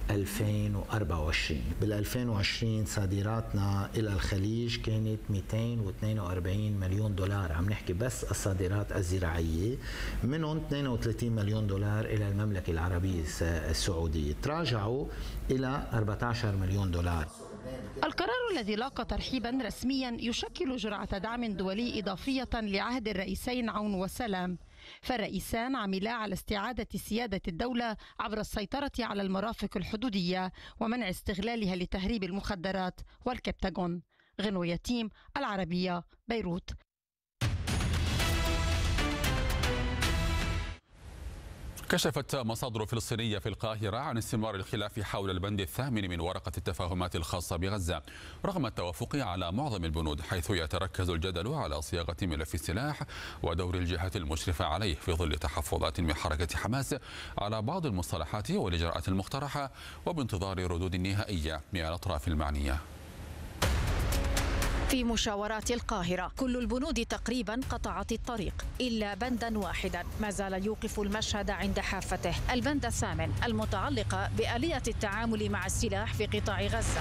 2024. بال 2020 صادراتنا إلى الخليج كانت 242 مليون دولار، عم نحكي بس الصادرات الزراعية، منهم 32 مليون دولار إلى المملكة العربية السعودية، تراجعوا إلى 14 مليون دولار. القرار الذي لاقى ترحيبا رسميا يشكل جرعة دعم دولي إضافية لعهد الرئيسين عون وسلام، فالرئيسان عملا على استعادة سيادة الدولة عبر السيطرة على المرافق الحدودية ومنع استغلالها لتهريب المخدرات والكبتاغون. غنوة يتيم، العربية، بيروت. كشفت مصادر فلسطينية في القاهرة عن استمرار الخلاف حول البند الثامن من ورقة التفاهمات الخاصة بغزة رغم التوافق على معظم البنود، حيث يتركز الجدل على صياغة ملف السلاح ودور الجهات المشرفة عليه في ظل تحفظات من حركة حماس على بعض المصطلحات والإجراءات المقترحة وبانتظار ردود نهائية من الأطراف المعنية. في مشاورات القاهرة كل البنود تقريبا قطعت الطريق إلا بندا واحدا ما زال يوقف المشهد عند حافته، البند الثامن المتعلق بآلية التعامل مع السلاح في قطاع غزة.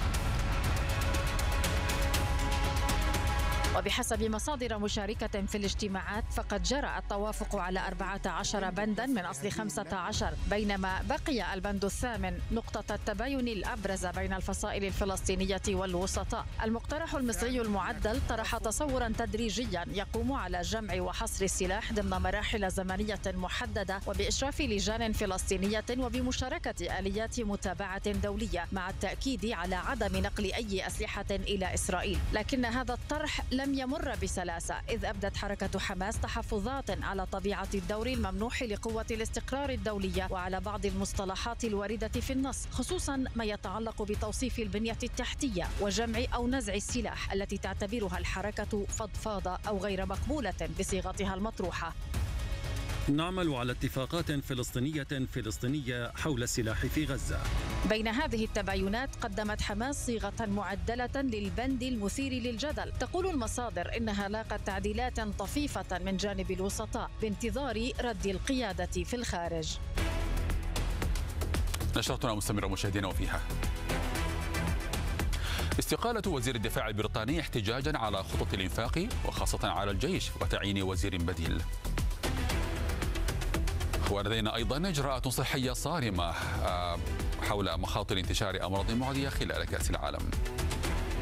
وبحسب مصادر مشاركة في الاجتماعات فقد جرى التوافق على 14 بندا من أصل 15، بينما بقي البند الثامن نقطة التباين الأبرز بين الفصائل الفلسطينية والوسطاء. المقترح المصري المعدل طرح تصورا تدريجيا يقوم على جمع وحصر السلاح ضمن مراحل زمنية محددة وبإشراف لجان فلسطينية وبمشاركة آليات متابعة دولية، مع التأكيد على عدم نقل أي أسلحة إلى إسرائيل. لكن هذا الطرح لم يمر بسلاسة، إذ أبدت حركة حماس تحفظات على طبيعة الدور الممنوح لقوة الاستقرار الدولية وعلى بعض المصطلحات الواردة في النص، خصوصا ما يتعلق بتوصيف البنية التحتية وجمع أو نزع السلاح التي تعتبرها الحركة فضفاضة أو غير مقبولة بصيغتها المطروحة. نعمل على اتفاقات فلسطينية حول السلاح في غزة. بين هذه التباينات قدمت حماس صيغة معدلة للبند المثير للجدل، تقول المصادر إنها لاقت تعديلات طفيفة من جانب الوسطاء بانتظار رد القيادة في الخارج. نشرتنا مستمرة مشاهدينا، وفيها استقالة وزير الدفاع البريطاني احتجاجا على خطط الإنفاق وخاصة على الجيش وتعيين وزير بديل. ولدينا أيضا إجراءات صحية صارمة حول مخاطر انتشار أمراض معدية خلال كأس العالم.